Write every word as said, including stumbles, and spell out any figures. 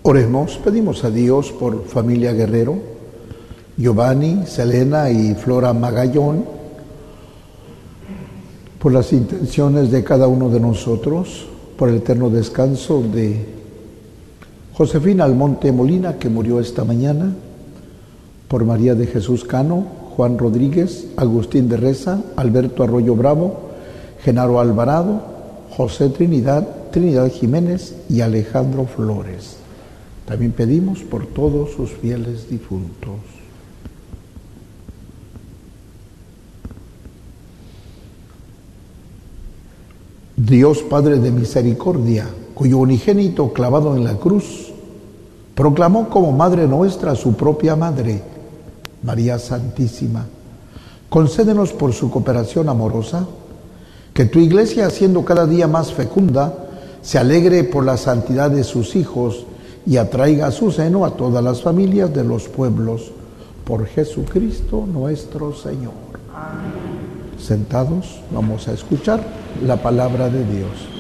Oremos, pedimos a Dios por familia Guerrero, Giovanni, Selena y Flora Magallón, por las intenciones de cada uno de nosotros, por el eterno descanso de Josefina Almonte Molina, que murió esta mañana, por María de Jesús Cano, Juan Rodríguez, Agustín de Reza, Alberto Arroyo Bravo, Genaro Alvarado, José Trinidad, Trinidad Jiménez y Alejandro Flores. También pedimos por todos sus fieles difuntos. Dios Padre de misericordia, cuyo unigénito clavado en la cruz proclamó como Madre nuestra a su propia Madre, María Santísima, concédenos por su cooperación amorosa que tu Iglesia, siendo cada día más fecunda, se alegre por la santidad de sus hijos y atraiga a su seno a todas las familias de los pueblos, por Jesucristo nuestro Señor. Amén. Sentados, vamos a escuchar la palabra de Dios.